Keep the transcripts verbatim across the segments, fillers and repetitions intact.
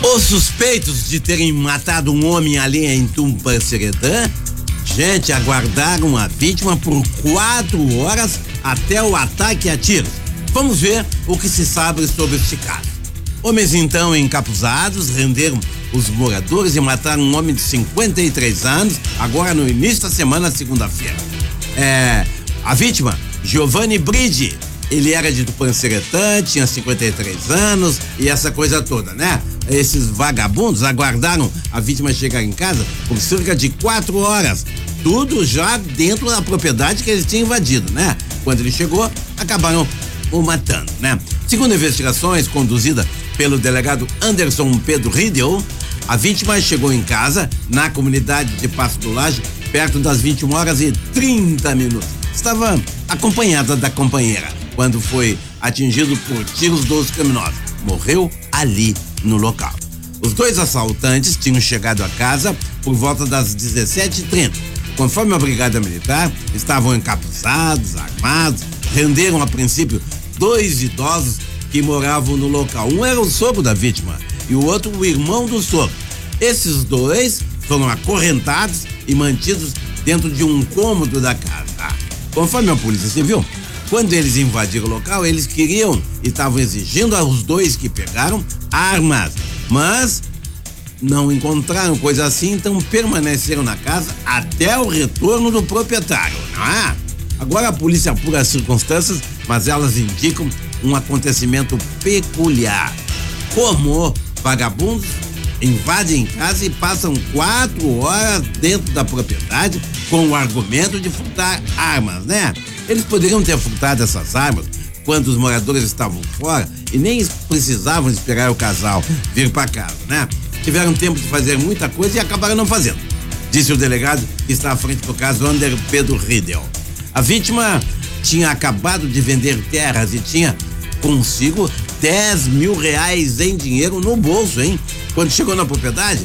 Os suspeitos de terem matado um homem ali em Tupanciretã, gente, aguardaram a vítima por quatro horas até o ataque a tiros. Vamos ver o que se sabe sobre este caso. Homens então encapuzados renderam os moradores e mataram um homem de cinquenta e três anos, agora no início da semana, segunda-feira. É, a vítima, Giovanni Bride, ele era de Tupanciretã, tinha cinquenta e três anos e essa coisa toda, né? Esses vagabundos aguardaram a vítima chegar em casa por cerca de quatro horas, tudo já dentro da propriedade que eles tinham invadido, né? Quando ele chegou, acabaram o matando, né? Segundo investigações conduzidas pelo delegado Anderson Pedro Riedel, a vítima chegou em casa na comunidade de Passo do Laje perto das vinte e uma horas e trinta minutos. Estava acompanhada da companheira quando foi atingido por tiros dos criminosos. Morreu ali no local. Os dois assaltantes tinham chegado à casa por volta das dezessete e trinta. Conforme a Brigada Militar, estavam encapuzados, armados, renderam a princípio dois idosos que moravam no local. Um era o sogro da vítima e o outro o irmão do sogro. Esses dois foram acorrentados e mantidos dentro de um cômodo da casa. Conforme a Polícia Civil, quando eles invadiram o local, eles queriam e estavam exigindo aos dois que pegaram armas, mas não encontraram coisa assim, então permaneceram na casa até o retorno do proprietário, não é? Agora a polícia apura as circunstâncias, mas elas indicam um acontecimento peculiar. Como vagabundos invadem casa e passam quatro horas dentro da propriedade com o argumento de furtar armas, né? Eles poderiam ter furtado essas armas quando os moradores estavam fora e nem precisavam esperar o casal vir para casa, né? Tiveram tempo de fazer muita coisa e acabaram não fazendo, disse o delegado que está à frente do caso, Ander Pedro Riedel. A vítima tinha acabado de vender terras e tinha consigo dez mil reais em dinheiro no bolso, hein? Quando chegou na propriedade,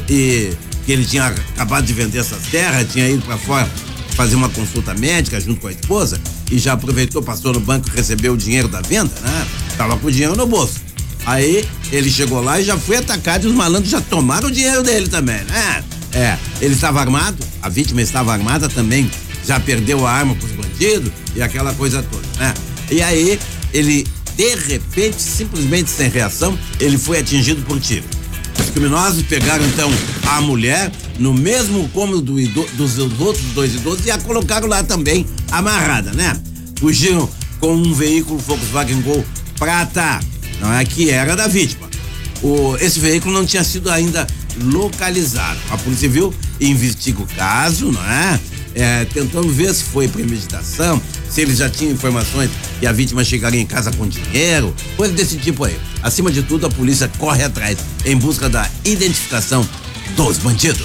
e que ele tinha acabado de vender essas terras, tinha ido para fora fazer uma consulta médica junto com a esposa e já aproveitou, passou no banco e recebeu o dinheiro da venda, né? Tava com o dinheiro no bolso. Aí ele chegou lá e já foi atacado e os malandros já tomaram o dinheiro dele também, né? É, ele estava armado, a vítima estava armada também, já perdeu a arma pros bandidos e aquela coisa toda, né? E aí ele, de repente, simplesmente sem reação, ele foi atingido por tiro. Os criminosos pegaram então a mulher no mesmo cômodo do ido, dos outros dois idosos e a colocaram lá também amarrada, né? Fugiram com um veículo Volkswagen Gol prata, não é, que era da vítima. O, esse veículo não tinha sido ainda localizado. A Polícia Civil investiga o caso, não é? É, tentando ver se foi premeditação, se eles já tinham informações que a vítima chegaria em casa com dinheiro, coisa desse tipo aí. Acima de tudo, a polícia corre atrás em busca da identificação dos bandidos.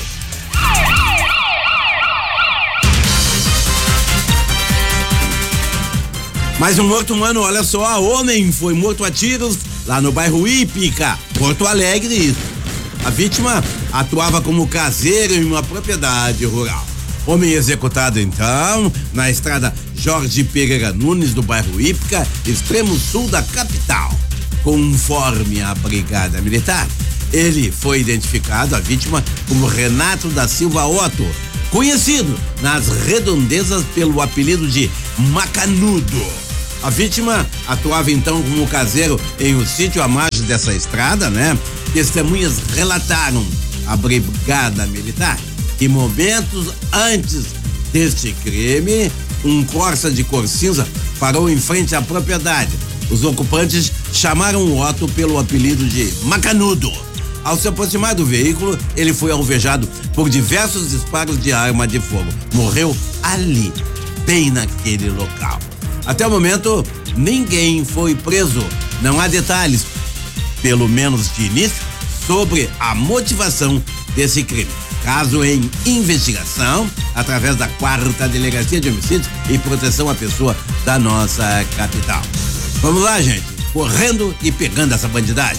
Mais um morto humano, olha só, homem foi morto a tiros lá no bairro Ípica, Porto Alegre. A vítima atuava como caseiro em uma propriedade rural. Homem executado então na estrada Jorge Pereira Nunes do bairro Ípica, extremo sul da capital. Conforme a Brigada Militar, ele foi identificado, a vítima, como Renato da Silva Otto, conhecido nas redondezas pelo apelido de Macanudo. A vítima atuava então como caseiro em um sítio à margem dessa estrada, né? Testemunhas relataram à Brigada Militar que momentos antes deste crime, um Corsa de cor cinza parou em frente à propriedade. Os ocupantes chamaram o Otto pelo apelido de Macanudo. Ao se aproximar do veículo, ele foi alvejado por diversos disparos de arma de fogo. Morreu ali, bem naquele local. Até o momento, ninguém foi preso. Não há detalhes, pelo menos de início, sobre a motivação desse crime. Caso em investigação, através da quarta Delegacia de Homicídios e Proteção à Pessoa da nossa capital. Vamos lá, gente, correndo e pegando essa bandidagem.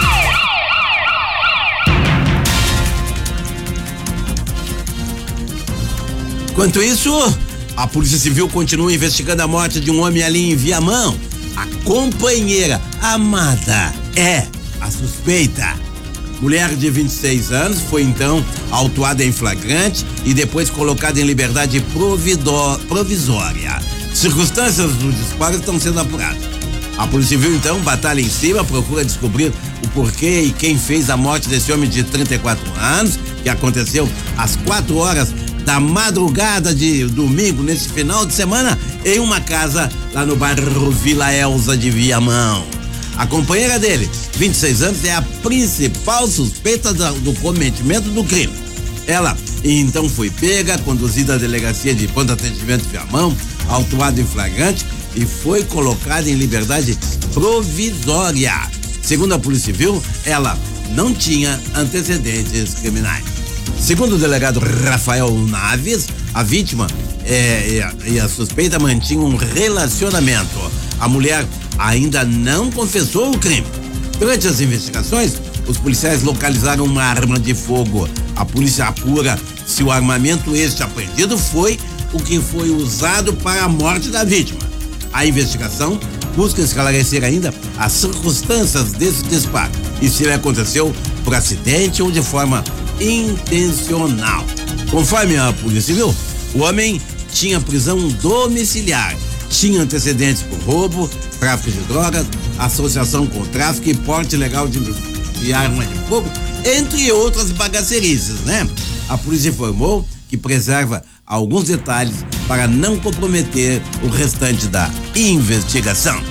Enquanto isso, a Polícia Civil continua investigando a morte de um homem ali em Viamão. A companheira amada é a suspeita. Mulher de vinte e seis anos foi então autuada em flagrante e depois colocada em liberdade providó- provisória. Circunstâncias do disparo estão sendo apuradas. A Polícia Civil então batalha em cima, procura descobrir o porquê e quem fez a morte desse homem de trinta e quatro anos, que aconteceu às quatro horas da madrugada de domingo, nesse final de semana, em uma casa lá no bairro Vila Elza de Viamão. A companheira dele, vinte e seis anos, é a principal suspeita do cometimento do crime. Ela então foi pega, conduzida à delegacia de pronto atendimento de Viamão, autuada em flagrante e foi colocada em liberdade provisória. Segundo a Polícia Civil, ela não tinha antecedentes criminais. Segundo o delegado Rafael Naves, a vítima é, e, a, e a suspeita mantinham um relacionamento. A mulher ainda não confessou o crime. Durante as investigações, os policiais localizaram uma arma de fogo. A polícia apura se o armamento este apreendido foi o que foi usado para a morte da vítima. A investigação busca esclarecer ainda as circunstâncias desse disparo e se ele aconteceu por acidente ou de forma intencional. Conforme a Polícia Civil, o homem tinha prisão domiciliar, tinha antecedentes por roubo, tráfico de drogas, associação com tráfico e porte ilegal de, de arma de fogo, entre outras bagacerices, né? A polícia informou que preserva alguns detalhes para não comprometer o restante da investigação.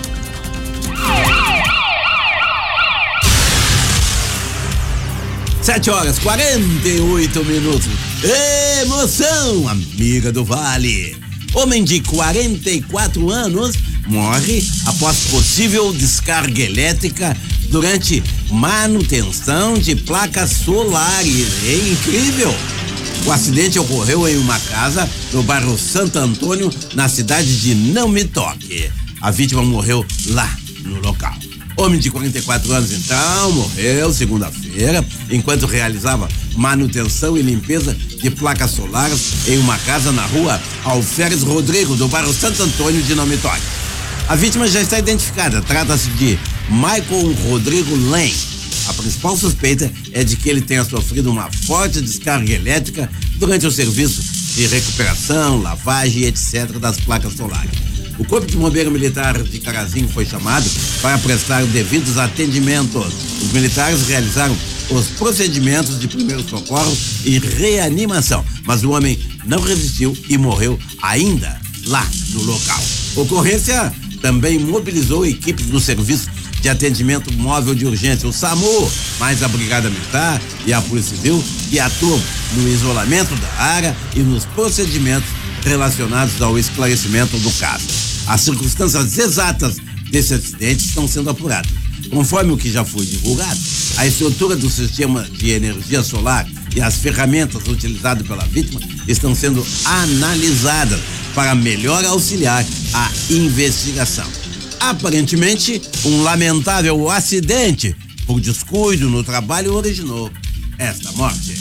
Sete horas, quarenta e oito minutos. Emoção, amiga do Vale. Homem de quarenta e quatro anos morre após possível descarga elétrica durante manutenção de placas solares. É incrível! O acidente ocorreu em uma casa no bairro Santo Antônio, na cidade de Não Me Toque. A vítima morreu lá no local. Homem de quarenta e quatro anos, então, morreu segunda-feira, enquanto realizava manutenção e limpeza de placas solares em uma casa na rua Alferes Rodrigo, do bairro Santo Antônio de Não Me Toque. A vítima já está identificada, trata-se de Michael Rodrigo Len. A principal suspeita é de que ele tenha sofrido uma forte descarga elétrica durante o serviço de recuperação, lavagem e etcétera das placas solares. O Corpo de Bombeiro Militar de Carazinho foi chamado para prestar devidos atendimentos. Os militares realizaram os procedimentos de primeiro socorro e reanimação, mas o homem não resistiu e morreu ainda lá no local. A ocorrência também mobilizou equipes do Serviço de Atendimento Móvel de Urgência, o SAMU, mais a Brigada Militar e a Polícia Civil, que atuam no isolamento da área e nos procedimentos relacionados ao esclarecimento do caso. As circunstâncias exatas desse acidente estão sendo apuradas. Conforme o que já foi divulgado, a estrutura do sistema de energia solar e as ferramentas utilizadas pela vítima estão sendo analisadas para melhor auxiliar a investigação. Aparentemente, um lamentável acidente por descuido no trabalho originou esta morte.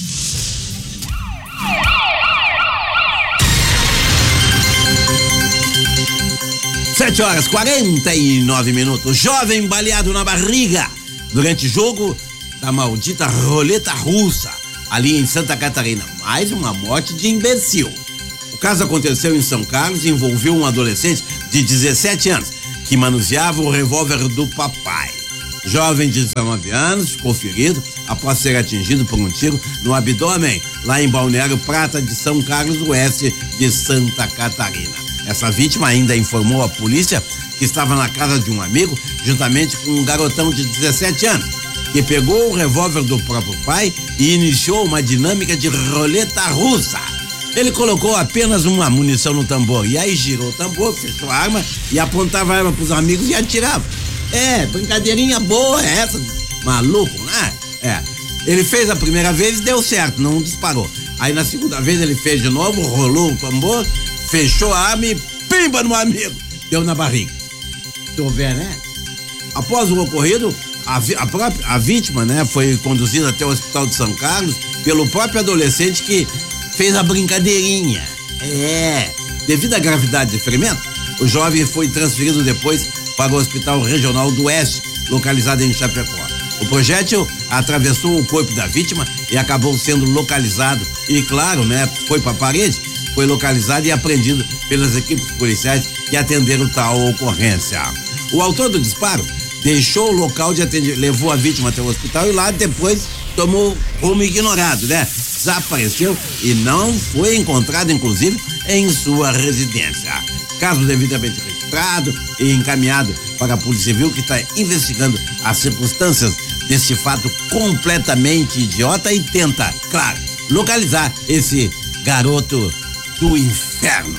Sete horas, quarenta e nove minutos. Jovem baleado na barriga durante jogo da maldita roleta russa, ali em Santa Catarina. Mais uma morte de imbecil. O caso aconteceu em São Carlos e envolveu um adolescente de dezessete anos que manuseava o revólver do papai. Jovem de dezenove anos ficou ferido após ser atingido por um tiro no abdômen, lá em Balneário Prata de São Carlos Oeste de Santa Catarina. Essa vítima ainda informou à polícia que estava na casa de um amigo, juntamente com um garotão de dezessete anos, que pegou o revólver do próprio pai e iniciou uma dinâmica de roleta russa. Ele colocou apenas uma munição no tambor e aí girou o tambor, fechou a arma e apontava a arma para os amigos e atirava. É, brincadeirinha boa é essa, maluco, né? É, ele fez a primeira vez e deu certo, não disparou. Aí na segunda vez ele fez de novo, rolou o tambor, fechou a arma e pimba no amigo, deu na barriga. Tô vendo, né? Após o ocorrido, a, a, própria, a vítima, né, foi conduzida até o Hospital de São Carlos pelo próprio adolescente que fez a brincadeirinha. É, devido à gravidade do ferimento, o jovem foi transferido depois para o Hospital Regional do Oeste, localizado em Chapecó. O projétil atravessou o corpo da vítima e acabou sendo localizado. E claro, né, foi para a parede, foi localizado e apreendido pelas equipes policiais que atenderam tal ocorrência. O autor do disparo deixou o local de atendimento, levou a vítima até o hospital e lá depois tomou rumo ignorado, né? Desapareceu e não foi encontrado, inclusive, em sua residência. Caso devidamente registrado e encaminhado para a Polícia Civil, que está investigando as circunstâncias desse fato completamente idiota e tenta, claro, localizar esse garoto do inferno.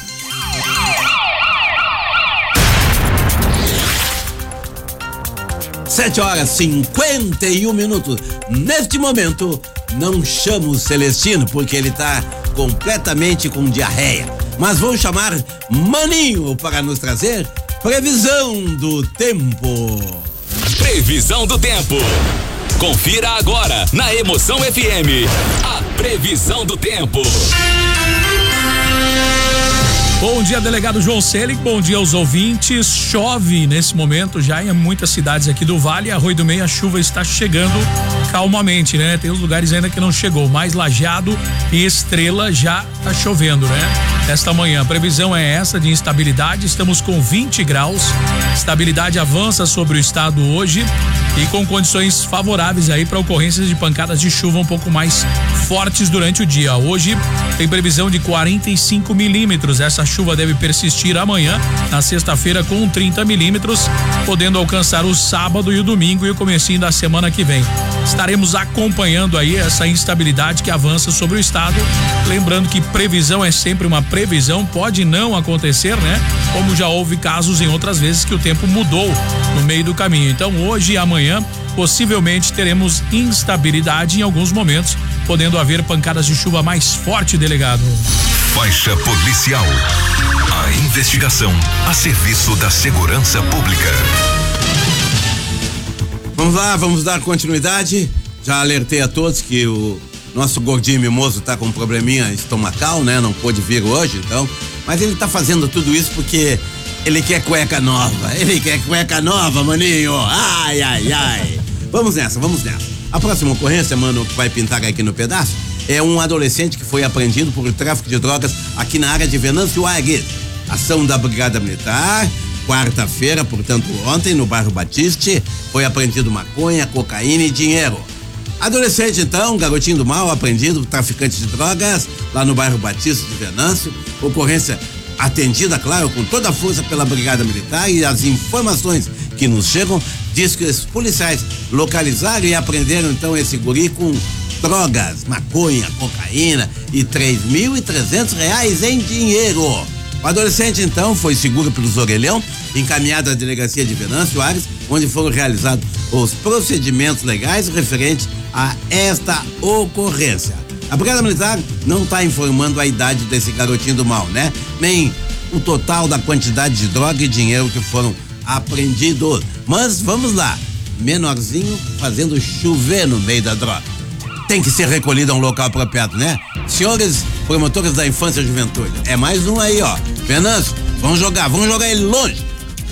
Sete horas cinquenta e um minutos. Neste momento, não chamo o Celestino porque ele tá completamente com diarreia. Mas vou chamar Maninho para nos trazer previsão do tempo. Previsão do tempo. Confira agora na Emoção F M a previsão do tempo. Bom dia, delegado João Selig, bom dia aos ouvintes. Chove nesse momento já em muitas cidades aqui do Vale. Arroio do Meio, a chuva está chegando calmamente, né? Tem os lugares ainda que não chegou, mas Lajeado e Estrela já tá chovendo, né? Esta manhã, a previsão é essa de instabilidade, estamos com vinte graus, estabilidade avança sobre o estado hoje e com condições favoráveis aí para ocorrências de pancadas de chuva um pouco mais fortes durante o dia. Hoje tem previsão de quarenta e cinco milímetros, essa chuva deve persistir amanhã, na sexta-feira com trinta milímetros, podendo alcançar o sábado e o domingo e o comecinho da semana que vem. Estaremos acompanhando aí essa instabilidade que avança sobre o estado, lembrando que previsão é sempre uma previsão, pode não acontecer, né? Como já houve casos em outras vezes que o tempo mudou no meio do caminho. Então hoje e amanhã possivelmente teremos instabilidade em alguns momentos, podendo haver pancadas de chuva mais forte, delegado. Faixa policial. A investigação a serviço da segurança pública. Vamos lá, vamos dar continuidade. Já alertei a todos que o nosso gordinho mimoso tá com um probleminha estomacal, né? Não pôde vir hoje, então. Mas ele tá fazendo tudo isso porque ele quer cueca nova. Ele quer cueca nova, maninho. Ai, ai, ai. Vamos nessa, vamos nessa. A próxima ocorrência, mano, que vai pintar aqui no pedaço, é um adolescente que foi apreendido por tráfico de drogas aqui na área de Venâncio Aires. Ação da Brigada Militar, quarta-feira, portanto ontem, no bairro Batiste, foi apreendido maconha, cocaína e dinheiro. Adolescente, então, garotinho do mal, apreendido, traficante de drogas, lá no bairro Batiste de Venâncio. Ocorrência atendida, claro, com toda a força pela Brigada Militar, e as informações que nos chegam diz que os policiais localizaram e apreenderam então esse guri com drogas, maconha, cocaína e três mil e trezentos reais em dinheiro. O adolescente então foi seguro pelos orelhão, encaminhado à delegacia de Venâncio Aires, onde foram realizados os procedimentos legais referentes a esta ocorrência. A Brigada Militar não está informando a idade desse garotinho do mal, né? Nem o total da quantidade de droga e dinheiro que foram apreendidos. Mas vamos lá, menorzinho fazendo chover no meio da droga. Tem que ser recolhido a um local apropriado, né? Senhores promotores da infância e juventude, é mais um aí, ó. Venâncio, vamos jogar, vamos jogar ele longe.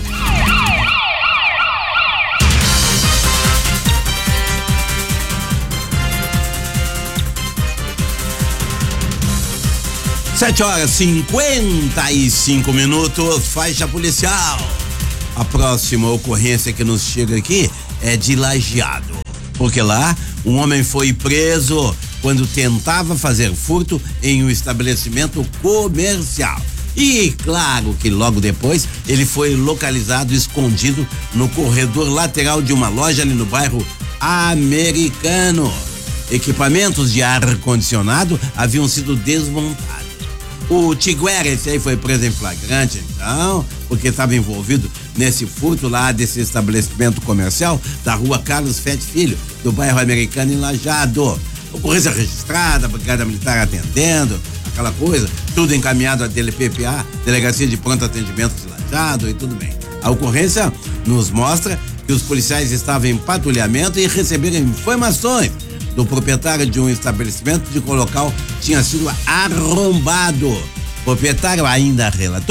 Sete horas cinquenta e cinco minutos, faixa policial. A próxima ocorrência que nos chega aqui é de Lajeado, porque lá um homem foi preso quando tentava fazer furto em um estabelecimento comercial. E claro que logo depois ele foi localizado escondido no corredor lateral de uma loja ali no bairro Americano. Equipamentos de ar-condicionado haviam sido desmontados. O Tiguera, esse aí foi preso em flagrante, então, porque estava envolvido nesse furto lá desse estabelecimento comercial da rua Carlos Fete Filho, do bairro Americano em Lajeado. Ocorrência registrada, a Brigada Militar atendendo, aquela coisa, tudo encaminhado à D L P P A, Delegacia de Pronto Atendimento de Lajeado, e tudo bem. A ocorrência nos mostra que os policiais estavam em patrulhamento e receberam informações do proprietário de um estabelecimento de que o local tinha sido arrombado. O proprietário ainda relatou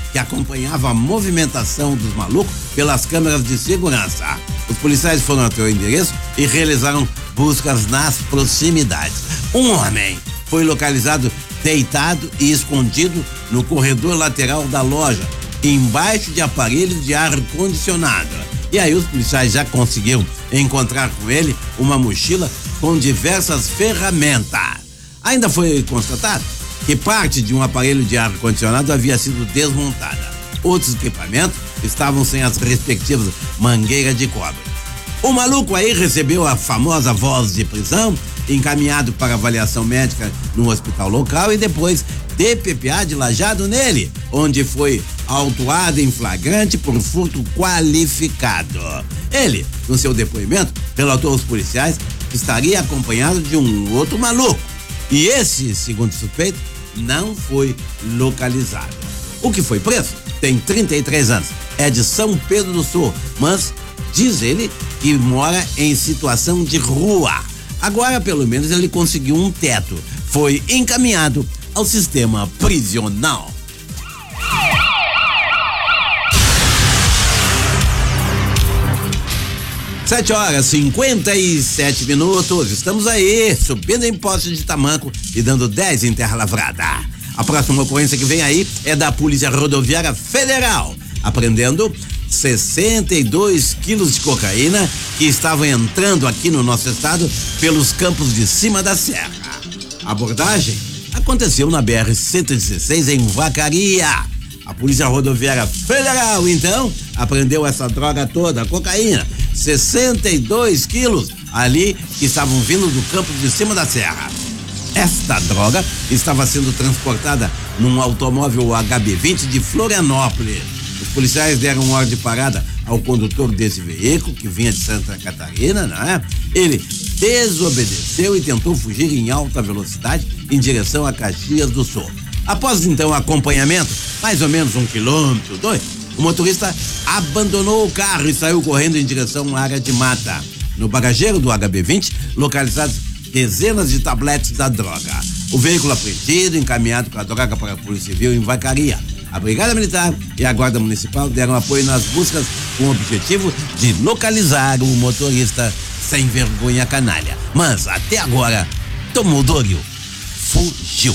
que acompanhava a movimentação dos malucos pelas câmeras de segurança. Os policiais foram até o endereço e realizaram buscas nas proximidades. Um homem foi localizado deitado e escondido no corredor lateral da loja, embaixo de aparelhos de ar-condicionado. E aí os policiais já conseguiram encontrar com ele uma mochila com diversas ferramentas. Ainda foi constatado que parte de um aparelho de ar-condicionado havia sido desmontada. Outros equipamentos estavam sem as respectivas mangueiras de cobre. O maluco aí recebeu a famosa voz de prisão, encaminhado para avaliação médica no hospital local e depois D P P A de Lajeado nele, onde foi autuado em flagrante por furto qualificado. Ele, no seu depoimento, relatou aos policiais que estaria acompanhado de um outro maluco. E esse, segundo suspeito, não foi localizado. O que foi preso tem trinta e três anos, é de São Pedro do Sul, mas diz ele que mora em situação de rua. Agora, pelo menos, ele conseguiu um teto. Foi encaminhado ao sistema prisional. Sete horas, cinquenta e sete minutos. Estamos aí, subindo em poste de tamanco e dando dez em terra lavrada. A próxima ocorrência que vem aí é da Polícia Rodoviária Federal, apreendendo sessenta e dois quilos de cocaína que estavam entrando aqui no nosso estado pelos campos de cima da serra. A abordagem aconteceu na B R cento e dezesseis em Vacaria. A Polícia Rodoviária Federal, então, apreendeu essa droga toda, cocaína, sessenta e dois quilos ali que estavam vindo do campo de cima da serra. Esta droga estava sendo transportada num automóvel H B vinte de Florianópolis. Os policiais deram ordem de parada ao condutor desse veículo, que vinha de Santa Catarina, né? Ele desobedeceu e tentou fugir em alta velocidade em direção a Caxias do Sul. Após então acompanhamento, mais ou menos um quilômetro, dois, o motorista abandonou o carro e saiu correndo em direção à área de mata. No bagageiro do H B vinte, localizados dezenas de tabletes da droga. O veículo apreendido, encaminhado com a droga para a Polícia Civil em Vacaria. A Brigada Militar e a Guarda Municipal deram apoio nas buscas com o objetivo de localizar o motorista sem vergonha canalha. Mas até agora, tomou Dório, fugiu.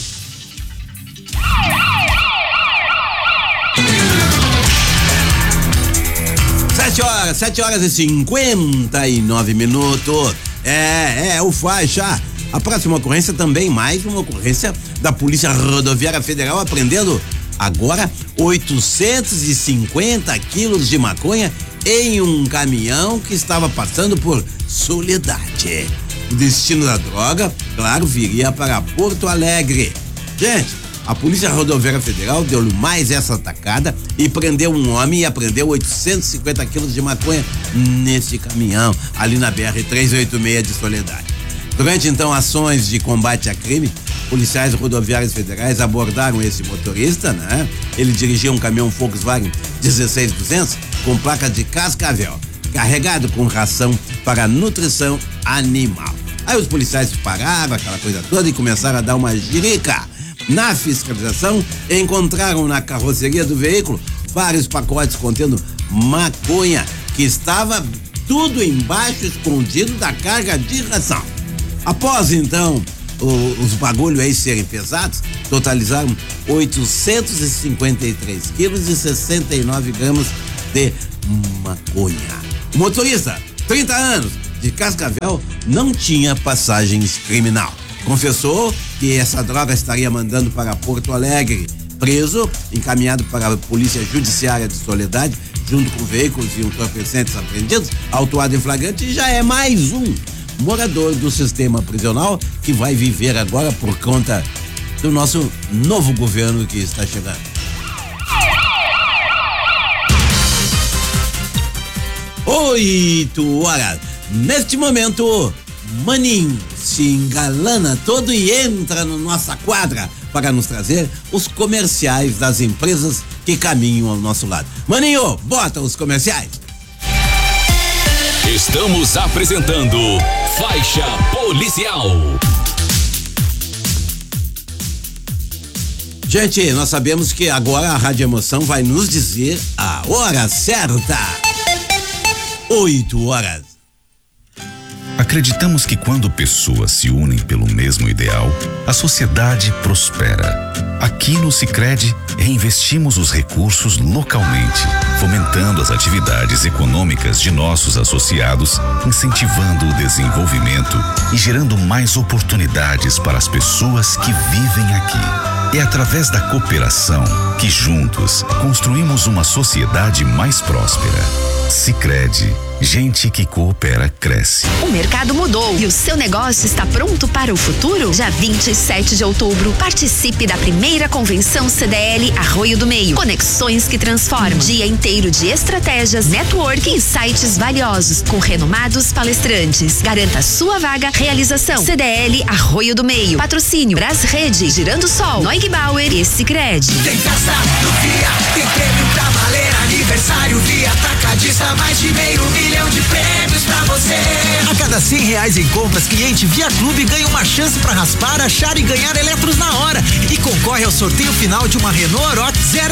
Sete horas, sete horas e cinquenta e nove minutos. É, é, o faixa. A próxima ocorrência também, mais uma ocorrência da Polícia Rodoviária Federal, apreendendo agora oitocentos e cinquenta quilos de maconha em um caminhão que estava passando por Soledade. O destino da droga, claro, viria para Porto Alegre. Gente, a Polícia Rodoviária Federal deu mais essa atacada e prendeu um homem e apreendeu oitocentos e cinquenta quilos de maconha nesse caminhão, ali na B R trezentos e oitenta e seis de Soledade. Durante então ações de combate a crime, policiais rodoviários federais abordaram esse motorista, né? Ele dirigia um caminhão Volkswagen dezesseis duzentos com placa de Cascavel, carregado com ração para nutrição animal. Aí os policiais pararam, aquela coisa toda, e começaram a dar uma jirica. Na fiscalização, encontraram na carroceria do veículo vários pacotes contendo maconha, que estava tudo embaixo, escondido da carga de ração. Após então o, os bagulhos aí serem pesados, totalizaram oitocentos e cinquenta e três quilos e sessenta e nove gramas de maconha. O motorista, trinta anos, de Cascavel, não tinha passagens criminal. Confessou que essa droga estaria mandando para Porto Alegre. Preso, encaminhado para a Polícia Judiciária de Soledade, junto com veículos e entorpecentes apreendidos, autuado em flagrante, e já é mais um morador do sistema prisional que vai viver agora por conta do nosso novo governo que está chegando. Oito horas. Neste momento, Maninho se engalana todo e entra na nossa quadra para nos trazer os comerciais das empresas que caminham ao nosso lado. Maninho, bota os comerciais. Estamos apresentando Faixa Policial. Gente, nós sabemos que agora a Rádio Emoção vai nos dizer a hora certa. Oito horas. Acreditamos que quando pessoas se unem pelo mesmo ideal, a sociedade prospera. Aqui no Sicredi, reinvestimos os recursos localmente, fomentando as atividades econômicas de nossos associados, incentivando o desenvolvimento e gerando mais oportunidades para as pessoas que vivem aqui. É através da cooperação que juntos construímos uma sociedade mais próspera. Sicredi, gente que coopera cresce. O mercado mudou e o seu negócio está pronto para o futuro? Dia vinte e sete de outubro, participe da primeira convenção C D L Arroio do Meio. Conexões que transformam. Dia inteiro de estratégias, network e insights valiosos com renomados palestrantes. Garanta sua vaga. Realização C D L Arroio do Meio. Patrocínio Brasrede, Girando Sol, Neugbauer e Sicredi. Tem festa no Via, tem prêmio pra valer, aniversário Via Atacadista, mais de meio milhão de prêmios pra você. A cada cem reais em compras, cliente Via Clube ganha uma chance pra raspar, achar e ganhar eletros na hora e concorre ao sorteio final de uma Renault Oroch zero